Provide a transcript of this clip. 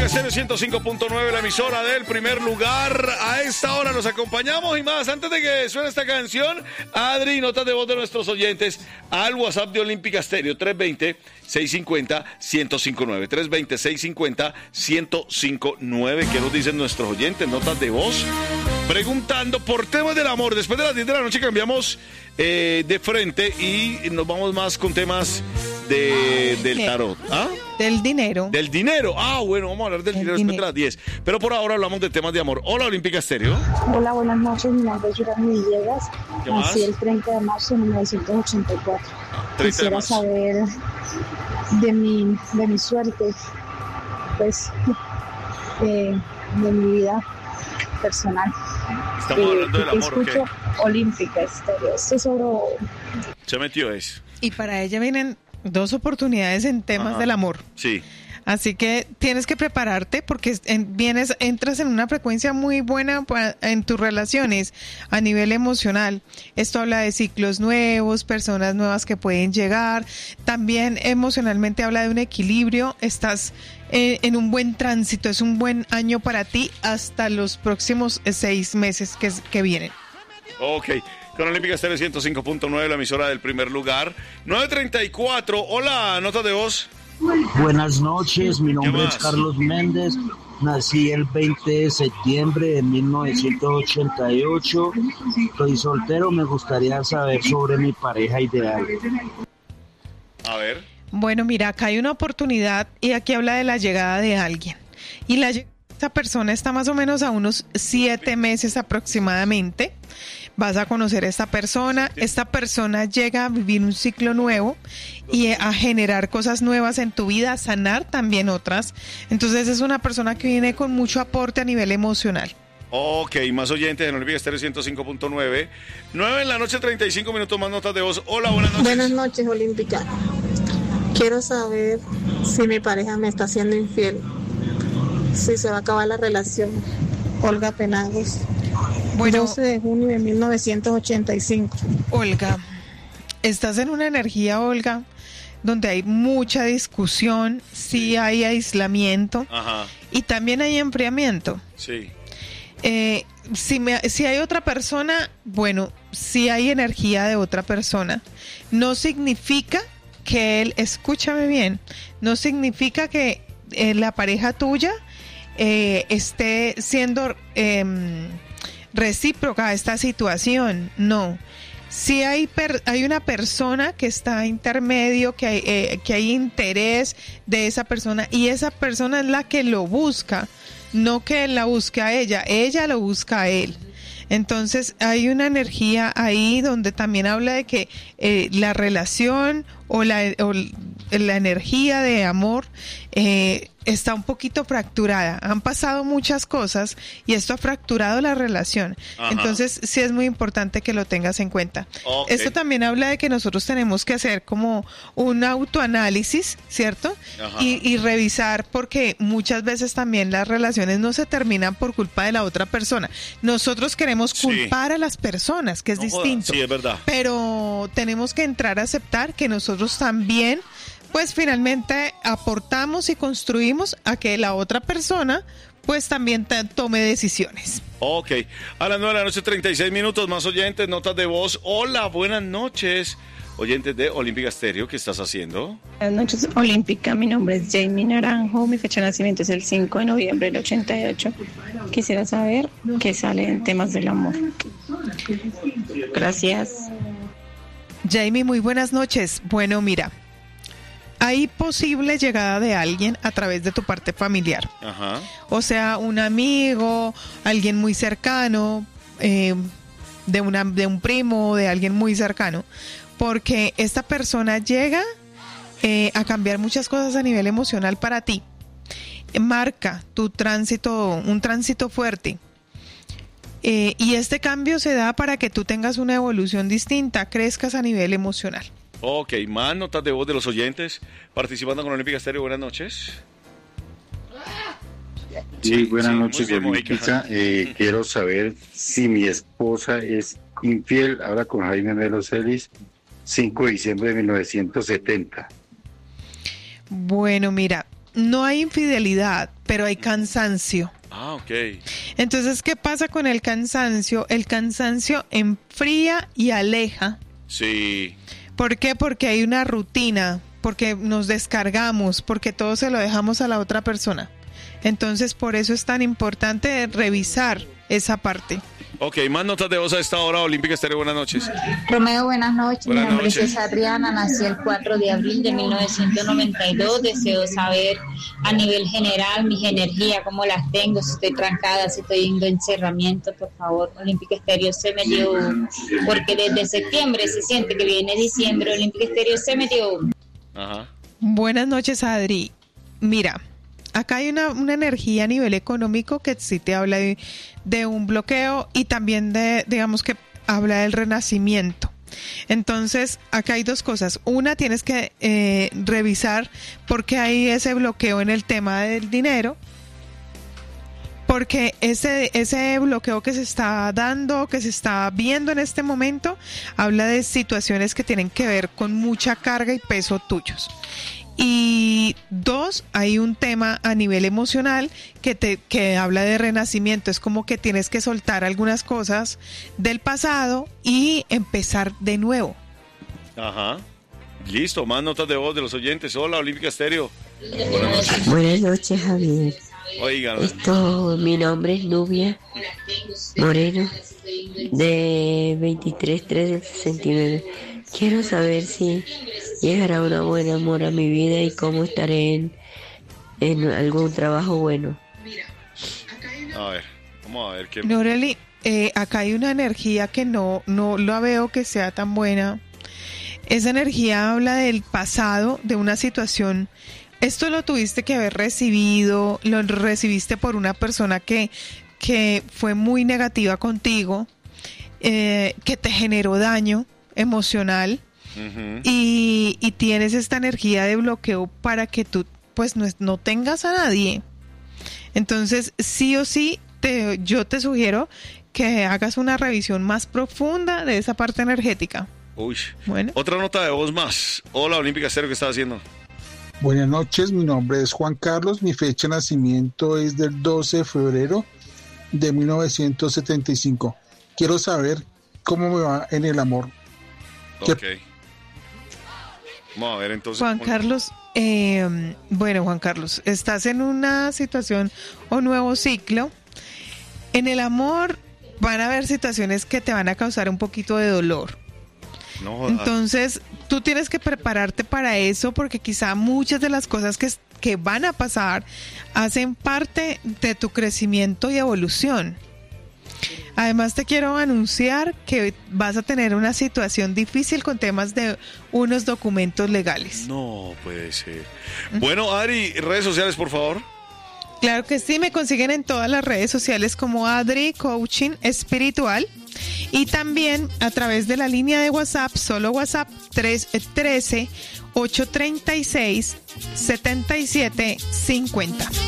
Olímpica Estéreo 105.9, la emisora del primer lugar. A esta hora nos acompañamos y más. Antes de que suene esta canción, Adri, notas de voz de nuestros oyentes al WhatsApp de Olímpica Estéreo, 320-650-1059. 320-650-1059. ¿Qué nos dicen nuestros oyentes? Notas de voz. Preguntando por temas del amor. Después de las 10 de la noche cambiamos de frente y nos vamos más con temas del tarot. ¿Ah? Del dinero. Del dinero. Ah, bueno, vamos a hablar del dinero después de las 10. Pero por ahora hablamos de temas de amor. Hola, Olímpica Estéreo. Hola, buenas noches. Mi nombre es Yurani Villegas. ¿Qué más? Nací el 30 de marzo de 1984. 30 de Quisiera marzo. saber de mi suerte, pues, de mi vida personal. Estamos hablando del amor, ¿o qué? Escucho Olímpica Estéreo. Esto es oro. Se metió eso. Y para ella vienen 2 oportunidades en temas Ajá. del amor. Sí. Así que tienes que prepararte porque entras en una frecuencia muy buena en tus relaciones a nivel emocional. Esto habla de ciclos nuevos, personas nuevas que pueden llegar. También emocionalmente habla de un equilibrio. Estás en un buen tránsito, es un buen año para ti hasta los próximos 6 meses que vienen. Ok. Con Olímpica Estéreo 105.9, la emisora del primer lugar. 9:34. Hola, notas de voz. Buenas noches, mi nombre más? es Carlos Méndez, nací el 20 de septiembre de 1988, soy soltero, me gustaría saber sobre mi pareja ideal. A ver. Bueno, mira, acá hay una oportunidad y aquí habla de la llegada de alguien. Y esta persona está más o menos a unos 7 meses aproximadamente. Vas a conocer a esta persona llega a vivir un ciclo nuevo y a generar cosas nuevas en tu vida, a sanar también otras. Entonces es una persona que viene con mucho aporte a nivel emocional. Ok, más oyentes en Olímpica Estéreo 105.9. 9 en la noche, 35 minutos más notas de voz. Hola, buenas noches. Buenas noches, Olímpica. Quiero saber si mi pareja me está siendo infiel, si se va a acabar la relación. Olga Penagos. Bueno, 12 de junio de 1985. Olga, estás en una energía, Olga, donde hay mucha discusión, sí hay aislamiento. Ajá. Y también hay enfriamiento. Sí. Si hay otra persona, bueno, si hay energía de otra persona, no significa que él, escúchame bien, no significa que la pareja tuya esté siendo recíproca a esta situación, no. Si hay una persona que está intermedio, que hay interés de esa persona y esa persona es la que lo busca, no que él la busque a ella lo busca a él. Entonces hay una energía ahí donde también habla de que la relación o la energía de amor está un poquito fracturada. Han pasado muchas cosas y esto ha fracturado la relación. Ajá. Entonces sí es muy importante que lo tengas en cuenta. Okay. Esto también habla de que nosotros tenemos que hacer como un autoanálisis, ¿cierto? Ajá. Y revisar, porque muchas veces también las relaciones no se terminan por culpa de la otra persona. Nosotros queremos culpar a las personas, que es distinto. Sí, es verdad. Pero tenemos que entrar a aceptar que nosotros también, pues finalmente aportamos y construimos a que la otra persona pues también tome decisiones. Ok, a las 9 de la noche, 36 minutos, más oyentes, notas de voz. Hola, buenas noches, oyentes de Olímpica Estéreo, ¿qué estás haciendo? Buenas noches, Olímpica. Mi nombre es Jamie Naranjo. Mi fecha de nacimiento es el 5 de noviembre del 88. Quisiera saber qué sale en temas del amor. Gracias. Jamie, muy buenas noches. Bueno, mira, hay posible llegada de alguien a través de tu parte familiar. Ajá. O sea, un amigo, alguien muy cercano, de un primo, de alguien muy cercano. Porque esta persona llega a cambiar muchas cosas a nivel emocional para ti. Marca tu tránsito, un tránsito fuerte. Y este cambio se da para que tú tengas una evolución distinta, crezcas a nivel emocional. Ok, más notas de voz de los oyentes participando con Olímpica Estéreo. Buenas noches. Sí, buenas sí, noches, muy Olímpica. Quiero saber si mi esposa es infiel. Ahora con Jaime Melo Celis, 5 de diciembre de 1970. Bueno, mira, no hay infidelidad, pero hay cansancio. Ah, ok. Entonces, ¿qué pasa con el cansancio? El cansancio enfría y aleja. Sí. ¿Por qué? Porque hay una rutina, porque nos descargamos, porque todo se lo dejamos a la otra persona. Entonces, por eso es tan importante revisar esa parte. Ok, más notas de voz a esta hora. Olímpica Estéreo, buenas noches. Romeo, buenas noches. Buenas Mi nombre noches. es Adriana, nací el 4 de abril de 1992. Deseo saber a nivel general mis energías, cómo las tengo, si estoy trancada, si estoy en encerramiento. Por favor, Olímpica Estéreo se me dio, porque desde septiembre se siente que viene diciembre. Olímpica Estéreo se me dio. Ajá. Buenas noches, Adri. Mira, acá hay una energía a nivel económico que sí te habla de un bloqueo y también digamos que habla del renacimiento. Entonces, acá hay dos cosas. Una, tienes que revisar por qué hay ese bloqueo en el tema del dinero. Porque ese bloqueo que se está dando, que se está viendo en este momento, habla de situaciones que tienen que ver con mucha carga y peso tuyos. Y dos, hay un tema a nivel emocional que habla de renacimiento. Es como que tienes que soltar algunas cosas del pasado y empezar de nuevo. Ajá. Listo, más notas de voz de los oyentes. Hola, Olímpica Estéreo. Buenas noches, Javier. Oigan. Mi nombre es Nubia Moreno, de 23-3-69. Quiero saber si llegará una buena amor a mi vida y cómo estaré en algún trabajo bueno. A ver, vamos a ver qué... Noreli, acá hay una energía que no la veo que sea tan buena. Esa energía habla del pasado, de una situación. Esto lo tuviste que haber recibido, lo recibiste por una persona que fue muy negativa contigo, que te generó daño emocional. Uh-huh. Y tienes esta energía de bloqueo para que tú pues no tengas a nadie. Entonces, sí o sí, yo te sugiero que hagas una revisión más profunda de esa parte energética. Uy, bueno. Otra nota de voz más. Hola, Olímpica Estéreo, ¿qué estás haciendo? Buenas noches, mi nombre es Juan Carlos, mi fecha de nacimiento es del 12 de febrero de 1975. Quiero saber cómo me va en el amor. Ok. Vamos a ver entonces. Juan Carlos, bueno, Juan Carlos, estás en una situación o nuevo ciclo. En el amor van a haber situaciones que te van a causar un poquito de dolor. No, entonces, tú tienes que prepararte para eso porque quizá muchas de las cosas que van a pasar hacen parte de tu crecimiento y evolución. Además, te quiero anunciar que vas a tener una situación difícil con temas de unos documentos legales. No puede ser. Bueno, Adri, redes sociales, por favor. Claro que sí, me consiguen en todas las redes sociales como Adri Coaching Espiritual y también a través de la línea de WhatsApp, solo WhatsApp 13-836-7750.